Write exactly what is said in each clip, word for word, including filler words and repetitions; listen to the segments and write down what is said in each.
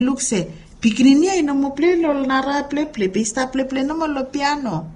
look say, Pikinini ino mo play lol nara play play, bista play play no mo lo piano.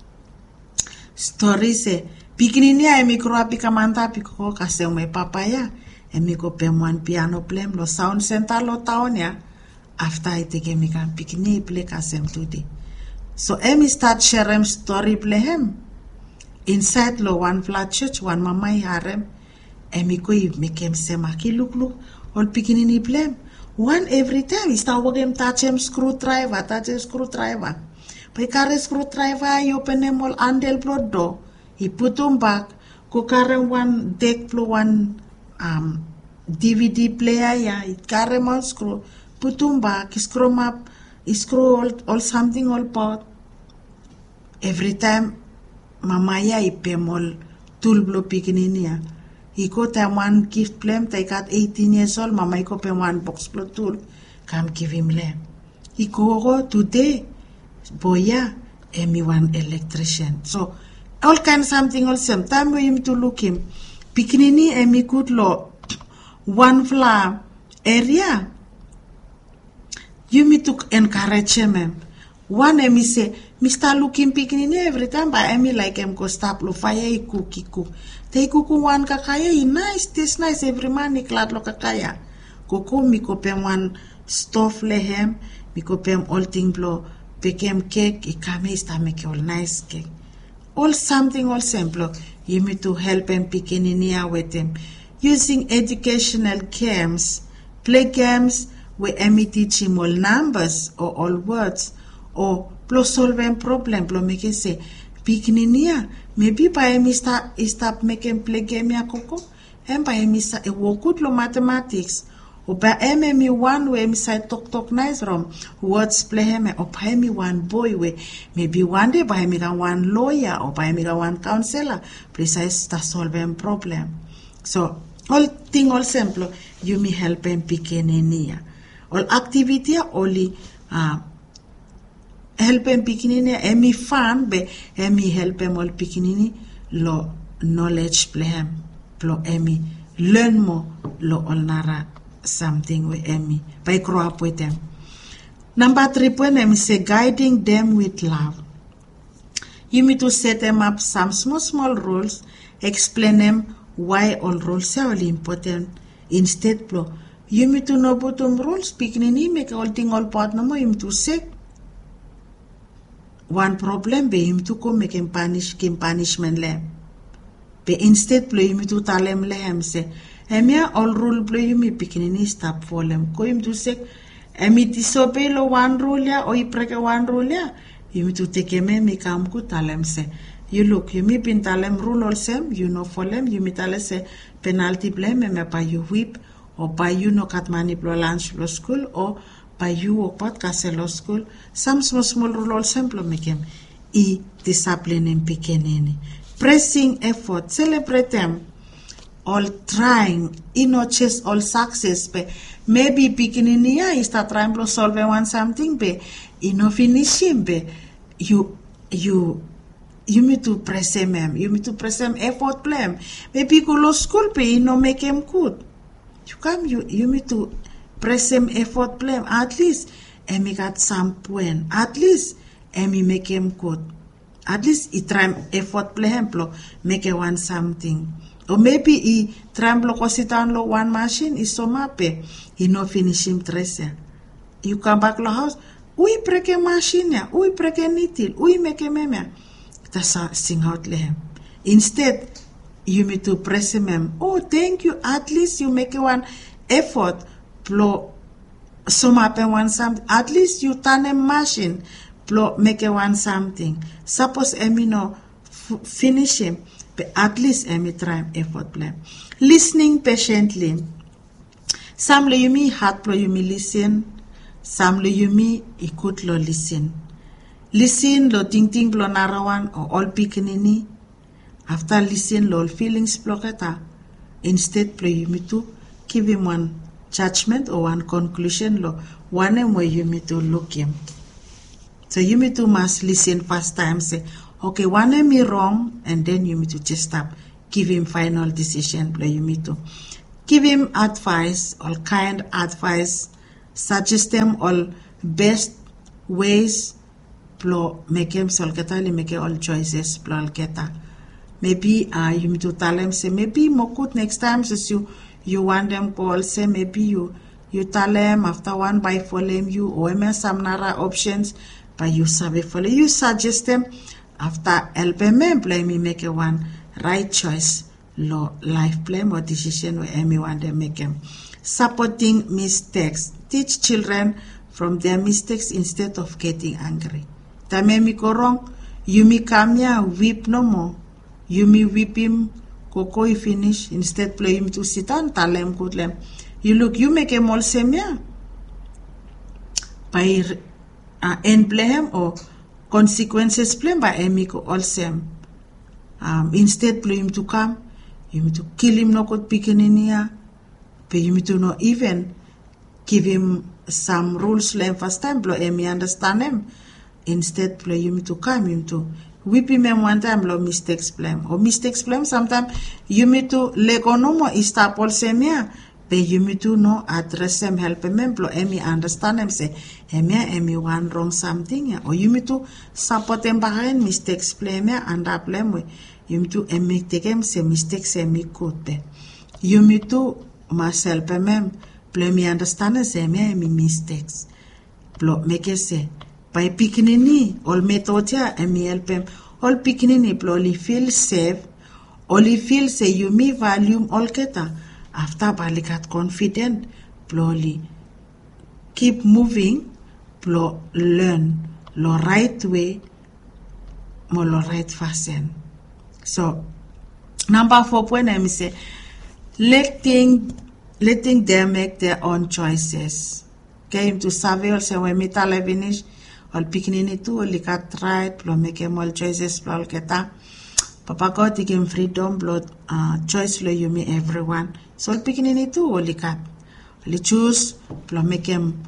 Story say, Pikinini ay mikro api kamanta piko kasi may papaya. E miko pemuan piano play lo sound center lo taon ya. After I take me can pikini play kasem today. So emi start share story play him. Inside lo one flat church, one mama harem. Emi ko i make him say maki look look. All pikinini play. One every time he start working touch him screwdriver, touch him screwdriver. Pai carry screwdriver, he open him all handle blood door. He put him back. Ko carry one deck flow one um D V D player ya. He carry him all screw. Put him back. He screw him up. He screw all, all something all pot. Every time mama ya he pay all tool blow pikinini ya. He got a one gift plem, they got eighteen years old, mama he got one box blow tool, come give him lem. He go today, boy ya, and me one electrician. So, all kind something all same. Time we him to look him. Pikinini and me good law, one flower area. You me to encourage him. One emi say, Mister looking pikinini every time, but emi like him go stop lo fire he cook he cook. They kuku one kakaya, he nice, this nice every man he clad lo kakaya. Kuku mi kopem one stuff lehem, mi kopem all thing blow, became cake, he come he start make all nice cake. All something all simple. You me to help him pikinini with him. Using educational games, play games where emi teach him all numbers or all words or plus solve a problem, plus make it say, pikinini maybe by me start stop making play game ya koko, and by me sa e wo good lo mathematics, or by me one way me say talk talk nice rom, words play him or by me one boy way, maybe one day by me one lawyer or by me one counselor, precise to solve a problem. So all thing all simple, you me help him pikinini. All activity only uh help him pikinini, emi fan be emi help him all pikinini lo knowledge play him, lo emi learn more lo all nara something with emi by grow up with them. Number three point emi say guiding them with love. You need to set them up some small small rules, explain them why all rules are all important. Instead plo you need to know about them rules pikinini make all thing all part no more you need to say one problem be him to come make him punish him punishment lem. Be instead play him to tell him lem say, Emia all rule play you me pikinini stop for them. Go him to say, Emi disobey lo one rule ya or you break one rule ya. You to take him me come go tell him say, you look you me pin tell him rule all same you know for them you me tell say penalty blame me by you whip or by you no cut money blow lunch blow school or by you or podcast law school, some small small rule all simple make him e discipline in pikinini. Pressing effort, celebrate them, all trying, e not chase all success, but maybe pikinini ya is start trying to solve one something, but e no finish him, but you you you need to press him, you need to press him effort plan. Maybe go to school, but e no make him good. You come, you you need to press him effort blame. At least Emi got some point. At least Emi make him good. At least he try effort play him plo make a one something. Or maybe he try block sit down lo one machine is so mape. He no finish him treasure. You come back to house. We break a machine ya. We break a needle. We make a meme. That's how sing out le him. Instead, you need to press him. Oh, thank you. At least you make a one effort. Plo some happen one something. At least you turn a machine. Plo make a one something. Suppose Emi no f- finish him, but at least Emi try effort plan. Listening patiently. Some lo yumi heart plo yumi listen. Some lo yumi ikut lo listen. Listen lo ting ting plo narawan or all pikinini. After listen lo all feelings plo keta. Instead plo yumi to give him one judgment or one conclusion lo one way you need to look him. So you need to must listen first time say, okay, one me wrong, and then you need to just stop. Give him final decision, lo you need to give him advice, all kind advice, suggest them all best ways plo make him sol keta li make all choices plo al keta. Maybe uh, you need to tell them say maybe mokut next time says you you want them call say maybe you you tell them after one by follow you or some nara options but you sabe follow you suggest them after help them play me make a one right choice lo life plan or decision where me want them make them. Supporting mistakes, teach children from their mistakes instead of getting angry. Tame mi ko wrong, you mi come here whip no more. You me whip him, koko he finish, instead play him to sit down, tell him good lem. You look, you make him all same yeah. By uh, end play him or consequences play by emiko all same. Um, instead play him to come, you need to kill him no good picking in here, but you need to not even give him some rules lem first time, blow him, understand him. Instead play you need to come him to whip him one time lo mistakes blame or mistakes blame sometimes you need to lego no more stop all same yeah but you need to know address them help him lo emi understand him say emi emi one wrong something yeah or you need to support them behind mistakes blame yeah and up blame we you need to emi take him say mistakes emi good be you need to must help him blame me understand say emi emi mistakes lo make it say by pikinini all metodia emi help him all pikinini ploli feel safe only feel say you me value all keta after balikat confident ploli keep moving plo learn lo right way mo lo right fashion. So number four point I say letting letting them make their own choices. Came to survey also when me tell finish all pikinini tu all kat right plo make him all choices plo all keta papa God give him freedom blood uh, choice lo you me everyone so all pikinini tu all kat all choose plo make him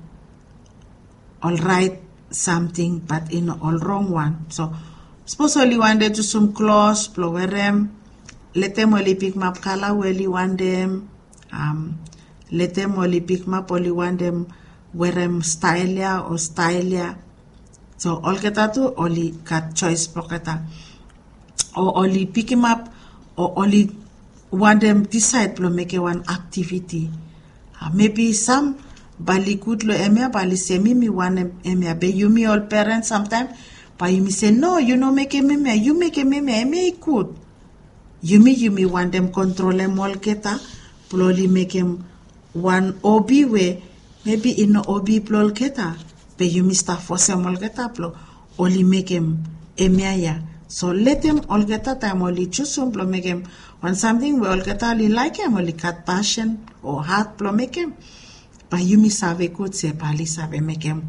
all right something but in all wrong one. So suppose only one day to some clothes plo wear them let them only pick map color where you want them um let them only pick map only want them wear them stylia or stylia. So all keta tu only got choice pocketa or only pick him up or only want them decide to make one activity. Uh, maybe some bali good lo emia bali say me me want emia be you me all parents sometimes but you me say no you no make emia you make emia emia good you me you me want them control them all keta ploli make him one obi way maybe in no obi plol keta. But you mister force him all get up, only make him emia. So let him all get a time, only choose him, make him on something we all get only like him, only cat passion or heart, make him. But you miss have a good say, Pali save make him.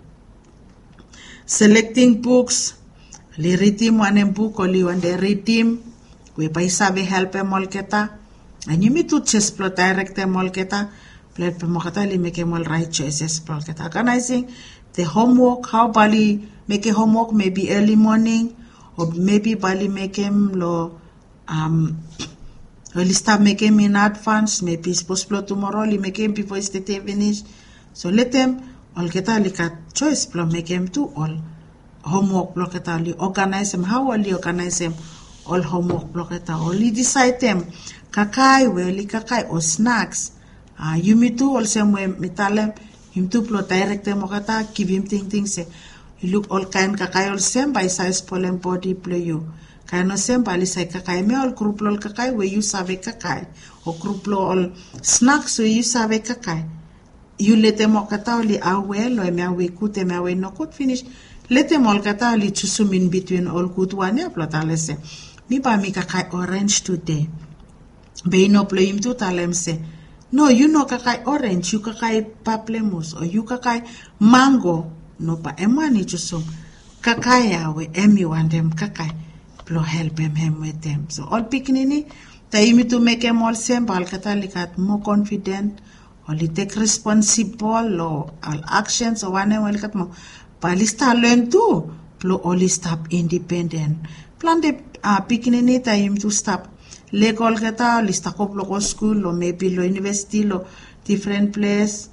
Selecting books, li read him one book, only when they read him, we by save help him all get and you me to chess plot direct him all get Play Pemokatali make him all right choices. Organizing the homework, how Bali make a homework maybe early morning, or maybe Bali make him lo um early start make him in advance, maybe supposed to tomorrow, li make him before it's the day finish. So let them all get a like a choice plan make him do all homework block it all organize them, how will you organize them all homework block it all decide them kakai, well kakai or snacks. Ah, uh, you me too also when me tell him him to plot direct them okata give him thing things say you look all kind kakai all same by size pollen body play you kind of same by say kakai me all group lol kakai where you save kakai or group lo all snacks where you save kakai you let them okata only aware lo me we kute me we no could finish let them all kata only choosum in between all good one ya plot all say me ba me kakai orange today be no play him to tell him say no, you know kakai orange, you kakai pamplemousse, or you kakai mango. No pa emani chusum. Kakai awe emi want them kakai. Plo help him him with them. So all pikinini, taimi to make them all simple. Katalikat more confident, only take responsible or all actions or one will kat mo. Palista learn too. Plo only stop independent. Plan the uh, pikinini taimi to stop. Lekol kata lista ko block school or maybe lo university lo different place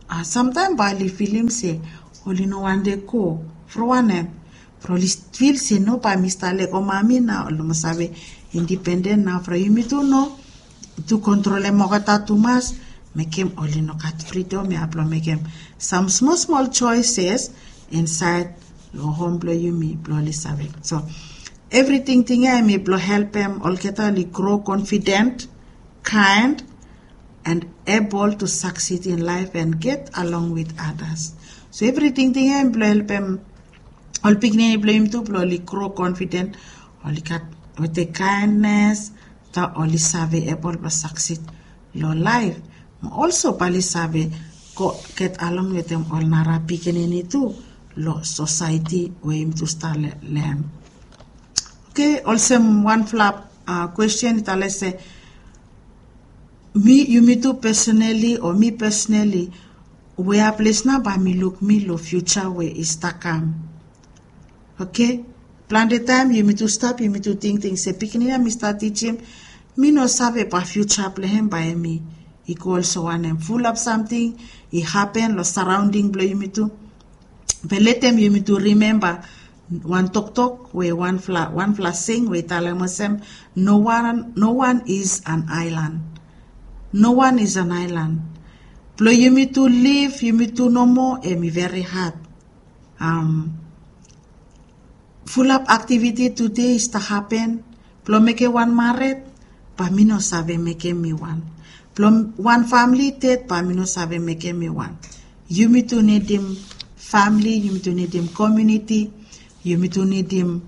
Uh, sometimes bali film say oli no one day ko froane pro li feel say no pa mista le o mami na lo masabe independent na fra yumi to no to control mo kata tumas mekem oli no kat freedom ya plo mekem some small small choices inside lo home blo yumi blo li sabe. So everything thing I me blo help him all keta li grow confident, kind, and able to succeed in life and get along with others. So everything thing I blo help him all picking blo him to blo li grow confident, all kat with the kindness, ta all sabe able to succeed lo life. Also pali sabe go get along with them all nara picking too lo society where him to start learn. Okay, also one flap uh, question it all say me you me too personally or me personally where place na ba me look me lo future where is takam. Okay, plan the time you me to stop you me to think things say picking me start teaching me no sabe pa future play him by me. He also want him full of something it happen lo surrounding blow you me to but let them you me to remember one talk talk where one fla one fla sing we tell them no one no one is an island. No one is an island. Blow you me to live, you me to no more, and me very hard. Um, full up activity today is to happen. Blow make one married, but me no sabe make me one. Blow one family dead, but me no sabe make me one. You me to need them family, you me to need them community, you me to need them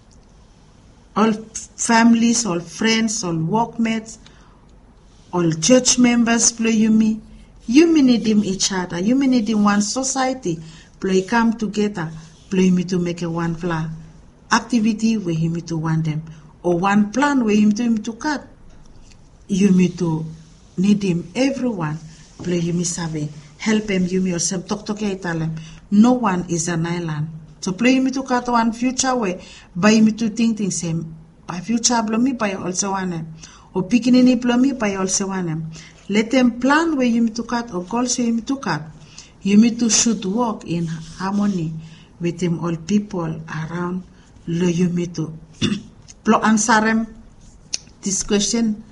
all families, all friends, all workmates, all church members play you me. You me need them each other. You me need them one society. Play come together. Play me to make a one fla activity where you me to want them. Or one plan where you me to him to cut. You me to need him everyone. Play you me sabe. Help him you me yourself. Talk to them. No one is an island. So play me to cut one future way. By me to think things same. By future blow me by also one. Or picking any plummy by also one. Let them plan where you need to cut or goals where you need to cut. You need to should work in harmony with them all people around. Lo you need to plo answer them this question.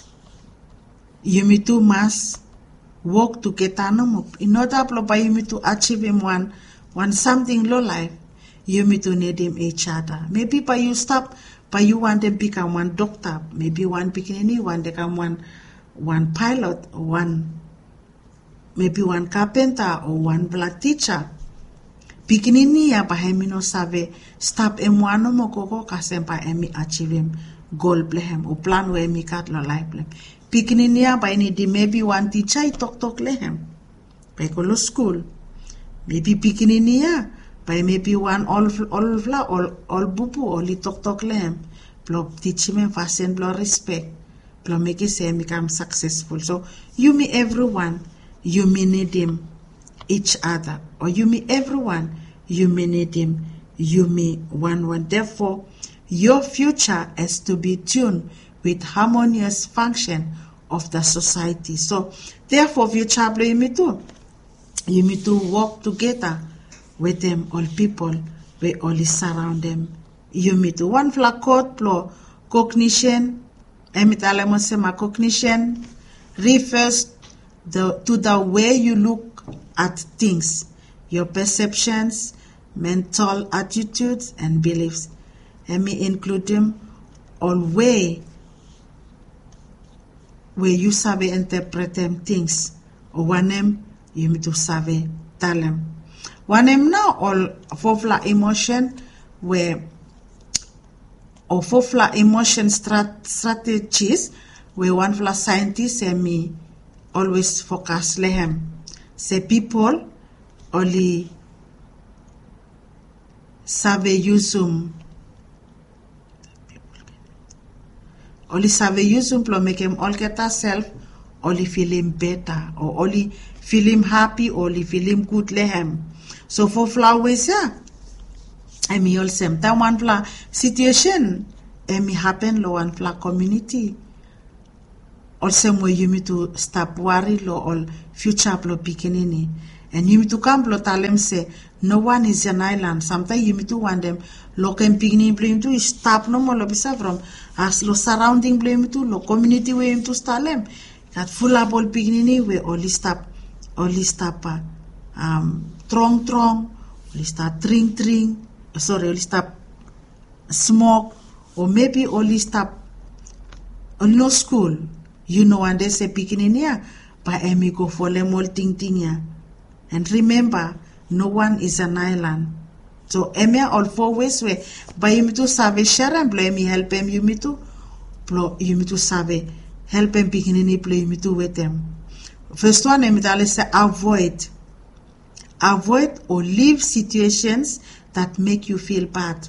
You need to must work to get an in order by you need to achieve him one one something low life. You need to need them each other. Maybe by you stop. But you want them become one doctor, maybe one bikini, one become one one pilot, or one maybe one carpenter or one black teacher. Bikini ya bahemi no save stop em one mo koko kasem pa emi achieve him goal blehem or plan where mi kat lo life blem. Bikini ya by ni di maybe one teacher I talk talk lehem. By kolo school. Maybe bikini ya by maybe one all all all all, all bubu or li tok tok lem blo teach me fasten blo respect blo make it say become successful. So you me everyone you me need him each other or you me everyone you me need him you me one one. Therefore your future has to be tuned with harmonious function of the society. So therefore future blo you me too you me to work together with them all people we all surround them. You meet one flag code plo cognition emitalema cognition refers the to the way you look at things, your perceptions, mental attitudes and beliefs. And me include them all way where you sabe interpret them things or one them you meet to sabe tell them. One am now all fofla emotion where or fofla emotion strat, strategies where one fla scientists and me always focus lehem. Say people only sabe usum only sabe usum plo make him all get herself only feel him better or only feel him happy or only feel him good lehem. So for flowers, yeah, I mean also that one fla situation, I mean happen lo one fla community. also mo you need to stop worry lo all future plo pikinini. And you need to come plo talem say no one is an island. Sometimes you need to want them lo kem pikinini blame to stop no more lo bisa from as lo surrounding blame to lo community way to stalem. That full up all pikinini we only stop only stop uh, um trong trong, only stop drink drink, sorry, only stop smoke, or maybe only stop on no school. You know, and they say pikinini by emi go for them all ting ting ya. And remember, no one is an island. So emi all four ways we by you me to save sharon play me help em you me to plo you me to save help em pikinini play me to with them. First one emi tale say avoid avoid or leave situations that make you feel bad.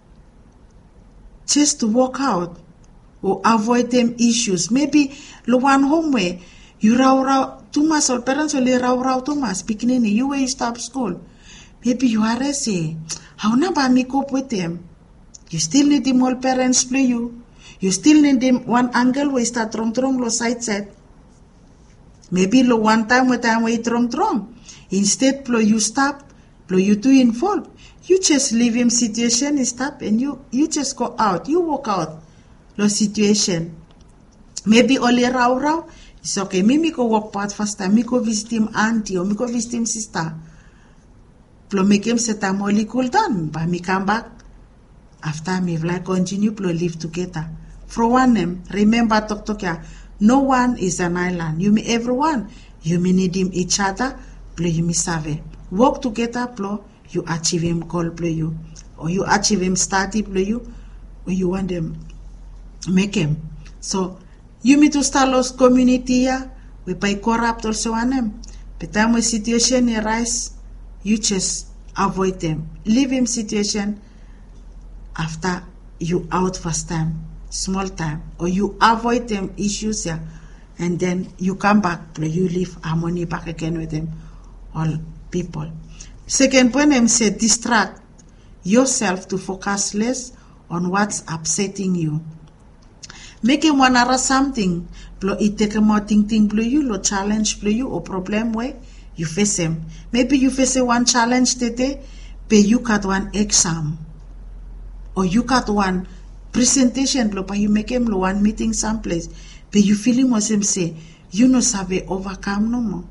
Just to walk out or avoid them issues. Maybe lo one home where you raw raw too much or parents only raw raw too much pikinini you way stop school. Maybe you are say how na ba me cope with them. You still need them all parents play you. You still need them one angle where start trong trong lo side set. Maybe lo one time with time way trong trong. Instead plo you stop, plo you too involved. You just leave him situation and stop and you you just go out. You walk out. Lo situation. Maybe only raw raw. It's okay. Me me go walk part first time. Me go visit him auntie or me go visit him sister. Plo make him set am only cool down. But me come back. After me like continue plo live together. For one name, remember talk talk ya. No one is an island. You me everyone. You me need him each other. Plo you me save. Work together plo. You achieve him goal plo you. Or you achieve him study plo you. Or you want them make him. So you me to start los community ya. We pay corrupt also on them. But time when situation arise, you just avoid them. Leave him situation after you out first time, small time, or you avoid them issues yeah, and then you come back, you leave harmony back again with them, all people. Second point, I say distract yourself to focus less on what's upsetting you. Make him wanna something, blow it take him out thing thing blow you, lo challenge blow you or problem way you face him. Maybe you face one challenge today, but you got one exam. Or you got one presentation, but you make him one meeting someplace, but you feel him was him say, you know sabe overcome no more.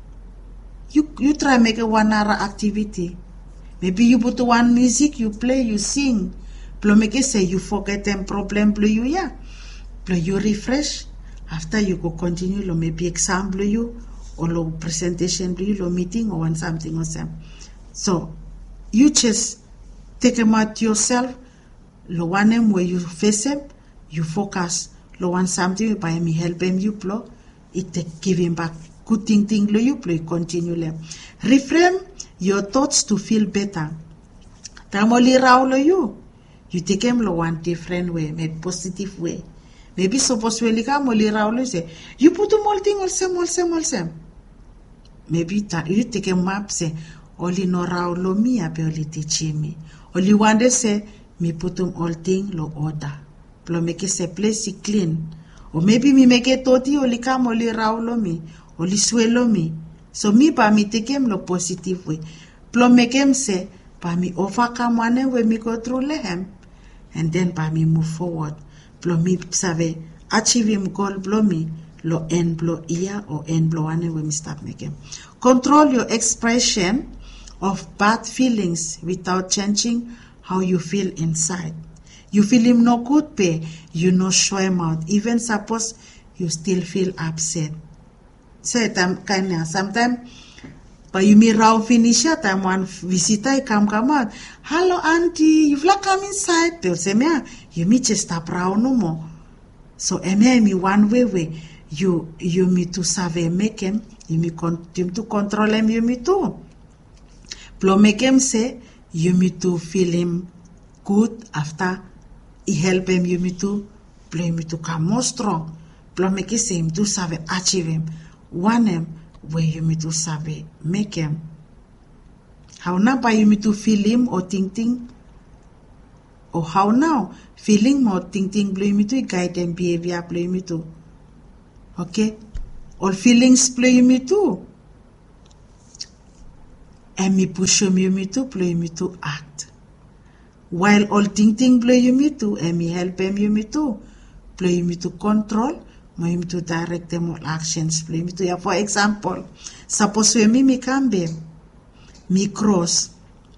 You you try make a one hour activity. Maybe you put one music, you play, you sing. But make it say you forget them problem blow you yeah. But you refresh. After you go continue, lo maybe exam blow you or lo presentation blow you, lo meeting or one something or something. So you just take them out yourself. Lo one them where you face them, you focus. Lo one something by me help him you blow, it take give him back. Good thing thing lo you play continue them. Reframe your thoughts to feel better. Tamoli raw lo you. You take him lo one different way, maybe positive way. Maybe suppose we lika moli raw lo say, you put them all thing all same, all same, all same. Maybe ta, you take a map say, only no raw lo me abe only teach me. Only one day say, me put them all thing lo order. Plo make it say place it clean. Or maybe me make it toti only come only raw lo me. Only swallow me. So me pa me take him lo positive way. Plo make him say, pa me overcome one way me go through lehem. And then pa me move forward. Plo me save achieve him goal blow me lo end blow ear or end blow one way me start making. Control your expression of bad feelings without changing how you feel inside. You feel him no good pay, you no show him out. Even suppose you still feel upset. So time kind sometimes but you may raw finish at time one visitor come come out. Hello auntie, you've like come inside. They'll say, me, you me just stop raw no more. So eme me one way way you you me to save make him, you me continue to control him, you me too. Plo make him say, you me to feel him good after he help him, you me to play me to come more strong. Plo make him say him to save achieve him. One him where you me to sabe make him. How now by you me to feel him or think think or how now feeling more think think blame me to guide them behavior blame me to Okay? All feelings play yumi too. And me push yumi too, play yumi to act. While all thinking play yumi too, and me help him yumi too, play yumi to control, me to direct them all actions, play yumi to. Yeah, for example, suppose we me me come me cross.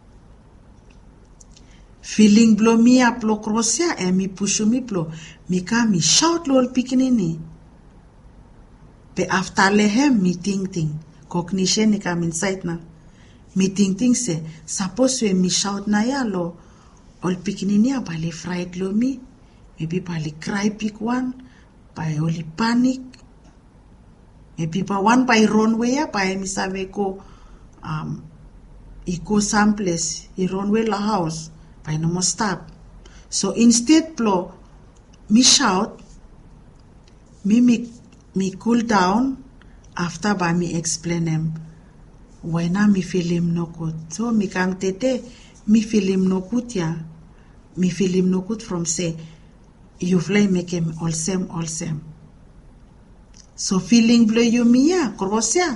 Feeling blow me up lo cross ya, and me push me blow. Me come me shout lol pikinini. But after lehem me think think. Cognition ni come inside na. Me think think say, suppose we me shout na ya lo, all pikinini ya bali fright lo me. Maybe bali cry pick one, by only panic. Maybe by one by run way ya, by me save ko, um, I go someplace, I run way la house. By no more stop. So instead plo me shout, me me me cool down after by me explain him. Why na me feel him no good. So me kang tete, me feel him no good ya. Me feel him no good from say you fly make him all same all same. So feeling blow you me ya, cross ya.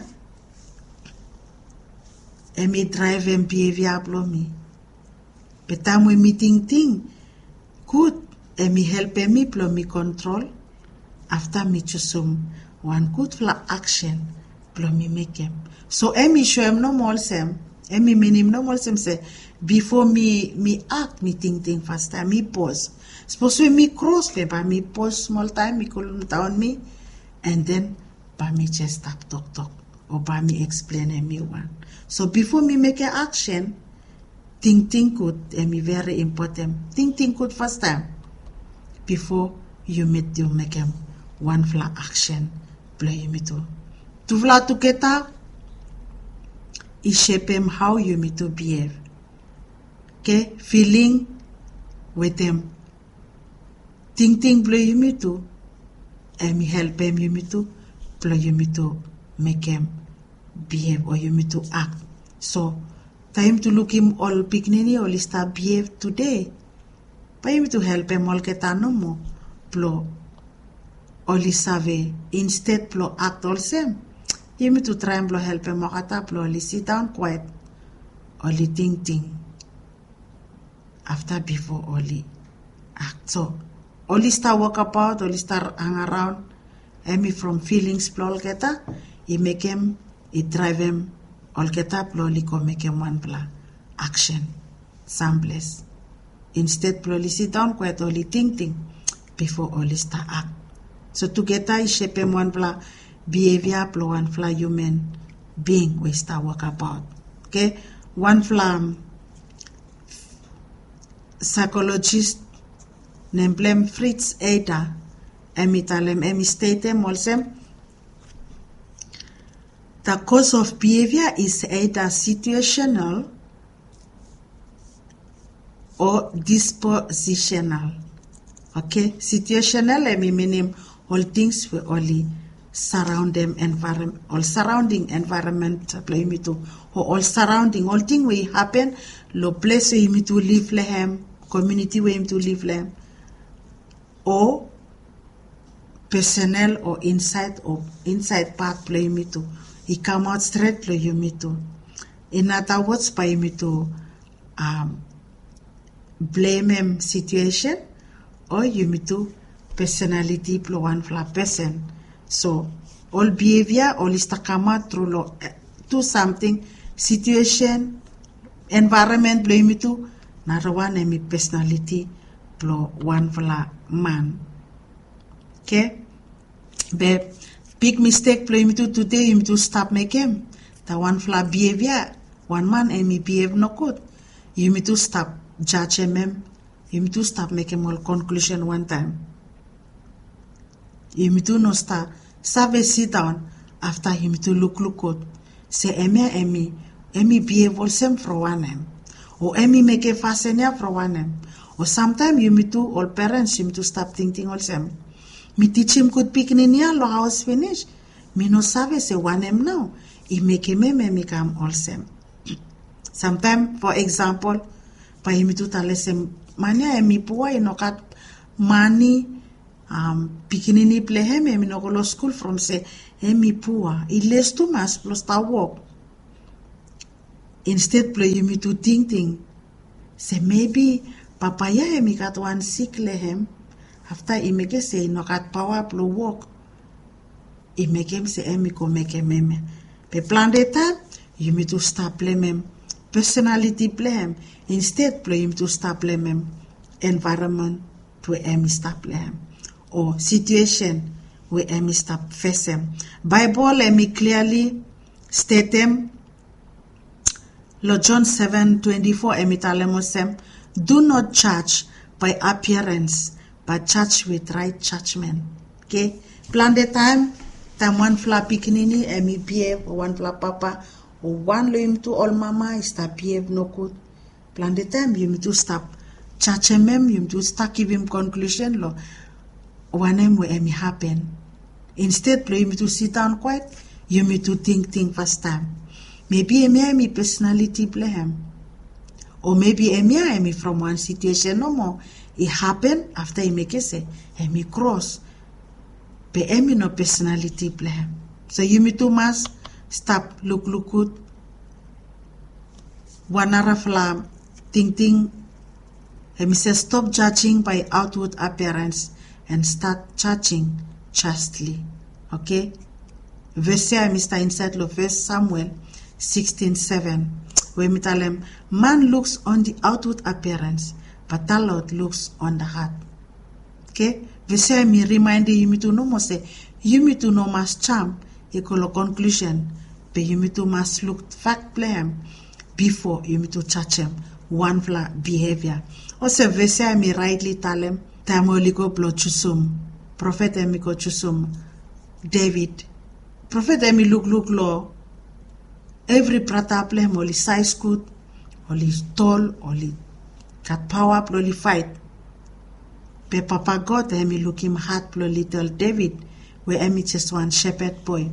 And me drive and behavior blow me. But time we meeting thing good and me help me plo me control after me choose some one good for action plo me make him. So emi show him no more same. Emi mean him no more same say before me me act me think think fast time me pause. Suppose we me cross me by me pause small time me cool down me and then by me just stop talk talk or by me explain me one. So before me make an action think think good and me very important. Think think good first time before you meet you make him one fla action play me to. To fla to get out, I shape him how you me to behave. Okay, feeling with him. Think think play me to, and me help him you me to play me to make him behave or you me to act. So time to look him all pignini all start behave today. Pa him to help him all get no more. Plo all save instead plo act all same. You me to try and plo help him makata plo all sit down quiet. Only think think. After before only act. So only start walk about, only start hang around. And me from feelings plo all geta, he make him, he drive him. All get up, loli ko make him one plan action, someplace. Instead, loli sit down quiet, only think think before only start act. So together, I shape him one plan behavior, plo one fla human being we start work about. Okay, one fla um, psychologist named Blem Fritz Ada, emi talem emi state him also. The cause of behavior is either situational or dispositional. Okay, situational I mean meaning all things we only surround them environment, all surrounding environment play me to, or all surrounding all thing we happen, lo place we me to live lehem, community we me to live lehem, or personnel or inside or inside part play me to. He come out straight to you me to. In other words, by me to um, blame him situation or you me to personality plus one flat person. So all behavior all is to come out through lo, uh, to something situation environment blame me to another one and me personality plus one flat man. Okay, but big mistake play me to today, you me to stop make him. The one flat behavior, one man and me behave no good. You me to stop judge him, you me to stop make him all conclusion one time. You me to no start, save sit down after him to look look good. Say emi emi, emi behave all same for one him. Or emi make a fasten for one him. Or sometime you me to all parents you me to stop thinking all same. Me teach him good picking in here, lo house finish. Me no sabe say one him now. He make him me come all same. Sometime, for example, pa him to tell him, mania emi poa ino kat money, um, pikinini ple hem, emi no go school from se, emi poor. I les too much, plus ta work. Instead, play you me to think think. Say maybe papa ya emi kat one sick lehem. After I make say no kat power plo work. I make him say emi ko make meme. Pe plan de time, you me to stop play mem. Personality play him. Instead, play him to stop play mem. Environment to emi stop play him. Or situation where emi stop face him. Bible emi clearly state him. Lo John seven twenty-four emitalem do not judge by appearance, but judge with right judgment. Okay? Plan the time, time one fla pikinini, emi behave, or one fla papa, or one lo him to all mama, is that behave no good. Plan the time, you need to stop judge him, you need to start give him conclusion, lo. One time where emi happen. Instead, you need to sit down quiet, you need to think, think first time. Maybe emi emi personality play him. Or maybe emi emi from one situation no more. It happen after he make it say emi cross. But emi no personality play him. So you me too must stop look look good. Wanara flam think think. Emi say stop judging by outward appearance and start judging justly. Okay? Verse I Mister inside lo verse Samuel sixteen seven, where me tell him, man looks on the outward appearance, but the Lord looks on the heart. Okay? We say me remind you me to no more say, you me to no must charm, equal conclusion, but you me to must look fact play him before you me to touch him, one fla behavior. Also, we say me rightly tell him, tamoli go blow chusum, prophet emi go chusum, David, prophet emi look look law, every prata play him only size good, only tall, only got power, only fight. Pe papa God emi look him hard plo little David, where emi just one shepherd boy.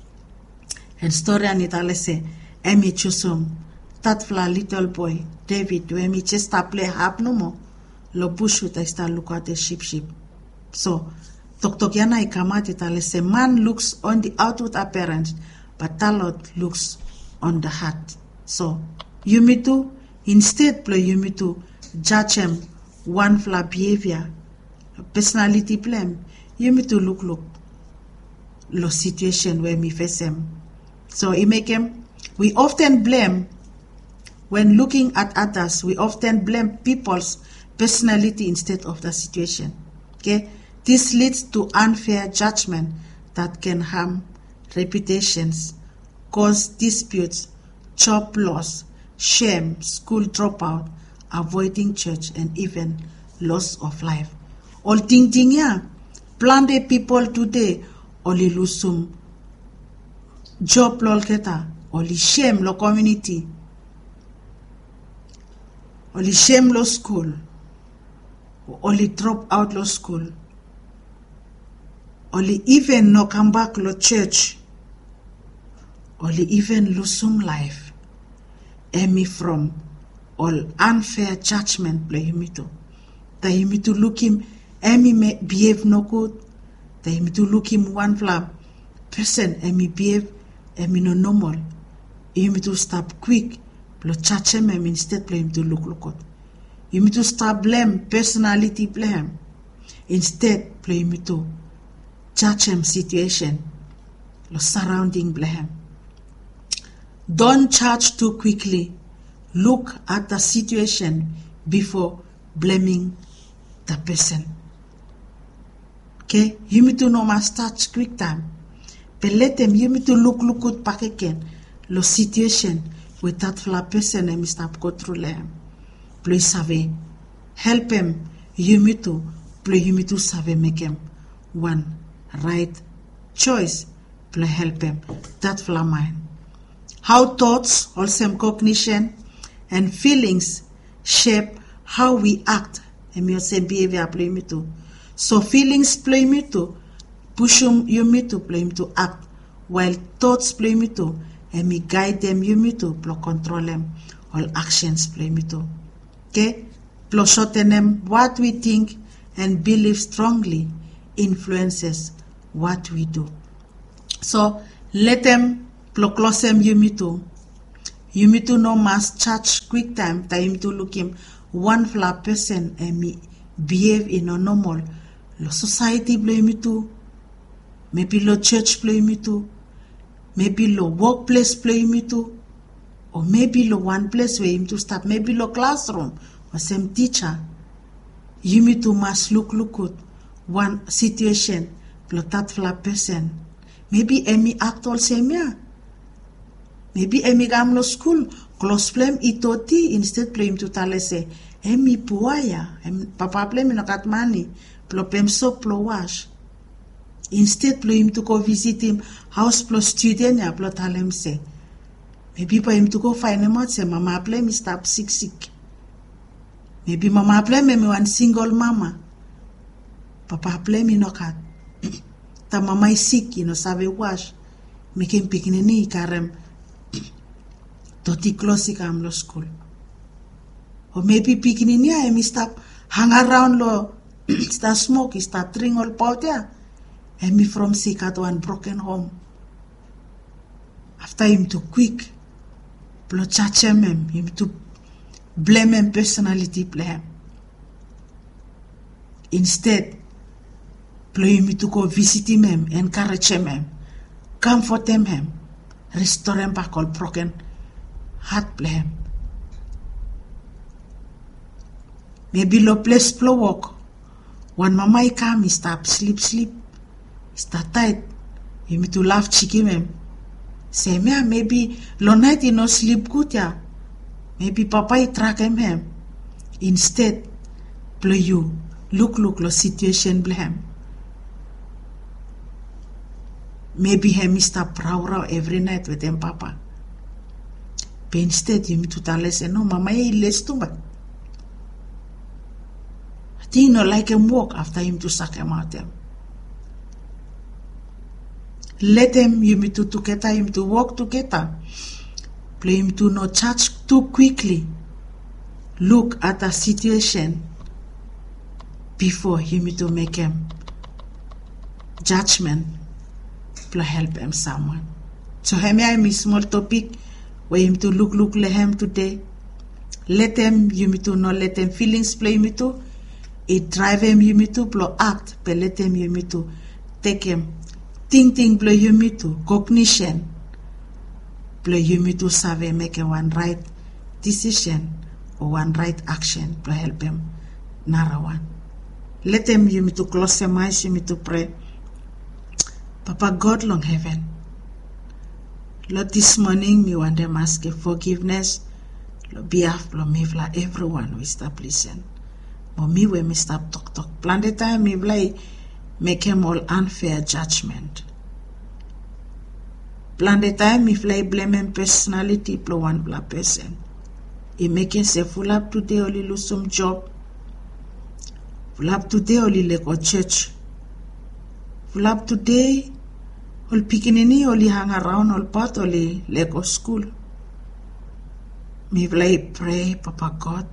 And story an Italy say, emi chusum, that fla little boy, David, where emi just a play hap no more, lo bush with I start look at the sheep sheep. So, Doctor Kiana Ikamat Italy say, man looks on the outward appearance, but the Lord looks on the heart. So, you me too, instead play you me too, judge him one fla behavior, personality plan, you me to look look, lo situation where me face him. So, he make him, we often blame, when looking at others, we often blame people's personality instead of the situation. Okay? This leads to unfair judgment that can harm reputations, cause disputes, job loss, shame, school dropout, avoiding church, and even loss of life. All ting ting ya, plan the people today, only lose some job lol keta, only shame lo community, only shame lo school, only drop out lo school, only even no come back lo church, only even lose some life. Emi from all unfair judgment play him to. That him to look him, emi me behave no good. That him to look him one flam person, emi behave, emi no normal. Him to stop quick, plo judge him instead play him to look look good. Him to stop blame personality play him. Instead play him to judge him situation, lo surrounding play him. Don't judge too quickly. Look at the situation before blaming the person. Okay? You need to know my start quick time. But let them, you need to look, look good back again. The situation with that fla person and stop go through them. Please save. Help him. You need to, please you need to save make him one right choice. Please help him. That fla mind. How thoughts, also cognition, and feelings shape how we act. And me say behavior play me too. So feelings play me too. Push you me to play me to act. While thoughts play me too. And me guide them you me to plus control them. All actions play me too. Okay? Plus shorten them what we think and believe strongly influences what we do. So let them close them you me too. You me too no must charge quick time time to look him one fla person and me behave in a normal. Lo society play me too. Maybe lo church play me too. Maybe lo workplace play me too. Or maybe lo one place where him to start. Maybe lo classroom or same teacher. You me too must look look at one situation. Lo that fla person. Maybe emi actual same ya. Maybe emi gamlo school close flame itoti instead play him to tell say emi puaya. Papa play me no got money. Plo plem so plo wash. Instead play him to go visit him house plus student ya plo tell him say. Maybe for him to go find him out say mama play me stop sick sick. Maybe mama play me me one single mama. Papa play me no cat. Ta mama is sick, you know, sabe wash. Make him picking a knee karem. Toti close kam lo school. Or maybe picking in here and me stop hang around lo start smoke, start drink all pot ya. And me from sick at one broken home. After him too quick, plo chache him, him to blame him personality blame. Instead, plo him to go visit him, encourage him, comfort him, restore him back all broken heart blame. Maybe lo place plo walk. When mama I come, he stop sleep sleep. Start tight. Him to laugh chicken him. Say me maybe lo night he no sleep good ya. Maybe papa I track him him. Instead, plo you look look lo situation blame. Maybe him Mister proud every night with him papa. But instead him to tell us no mama I less too bad. I think no like him walk after him to suck him out them. Let him you me to together him to walk together. Play him to not charge too quickly. Look at the situation before him to make him judgment. To help him someone. So him I me small topic where him to look look le him today. Let him you me to not let him feelings play me to. It drive him you me to blow act, but let him you me to take him. Think think blow you me to cognition. Blow you me to save make a one right decision or one right action to help him. Nara one. Let him you me to close him eyes you me to pray. Papa God long heaven. Lord, this morning me want them ask forgiveness. Lord, behalf Lord me vla everyone we stop listen. But me when me stop talk talk. Plan the time me vla make him all unfair judgment. Plan the time me vla blame him personality plo one vla person. He make him say full up today only lose some job. Full up today only like a church. Full up today, all pikinini, only hang around, all part, only Lego school. Me vla pray, Papa God.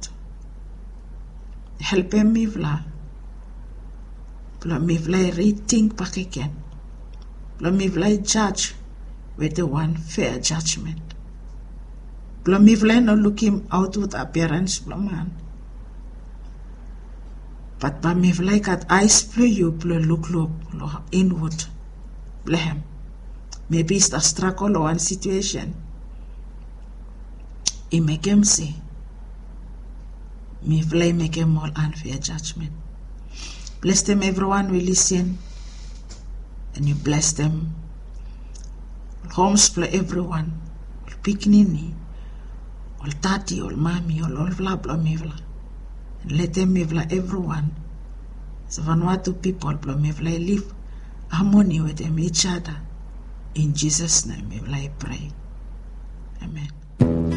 Help him, me vla. Pla me vla rethink back again. Pla me vla judge with the one fair judgment. Pla me vla no look him out with appearance, pla man. But by me like at eyes play you play look look look inward. Blame. Maybe it's a struggle or one situation. It make him say. Me fly make him all unfair judgment. Bless them everyone will listen. And you bless them. Homes play everyone. All picnini. All tati, all mommy, all all vla bla me vla. Let them mevla everyone. So Vanuatu people blo mevla live harmony with them each other. In Jesus' name, mevla I pray. Amen.